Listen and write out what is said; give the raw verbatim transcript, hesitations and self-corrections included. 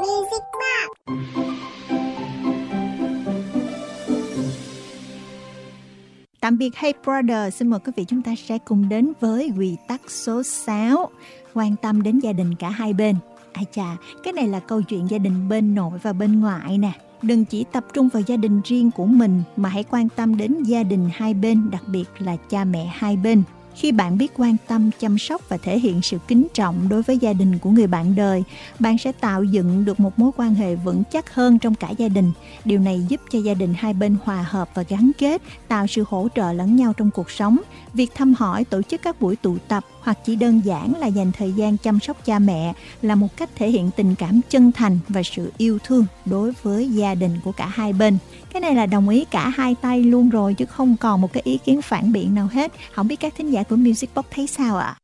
Music Box. Tạm biệt Hey Brother, xin mời quý vị chúng ta sẽ cùng đến với quy tắc số sáu. Quan tâm đến gia đình cả hai bên. Ai chà, cái này là câu chuyện gia đình bên nội và bên ngoại nè. Đừng chỉ tập trung vào gia đình riêng của mình mà hãy quan tâm đến gia đình hai bên, đặc biệt là cha mẹ hai bên. Khi bạn biết quan tâm, chăm sóc và thể hiện sự kính trọng đối với gia đình của người bạn đời, bạn sẽ tạo dựng được một mối quan hệ vững chắc hơn trong cả gia đình. Điều này giúp cho gia đình hai bên hòa hợp và gắn kết, tạo sự hỗ trợ lẫn nhau trong cuộc sống. Việc thăm hỏi, tổ chức các buổi tụ tập hoặc chỉ đơn giản là dành thời gian chăm sóc cha mẹ là một cách thể hiện tình cảm chân thành và sự yêu thương đối với gia đình của cả hai bên. Cái này là đồng ý cả hai tay luôn rồi chứ không còn một cái ý kiến phản biện nào hết. Không biết các thính giả của Music Box thấy sao ạ?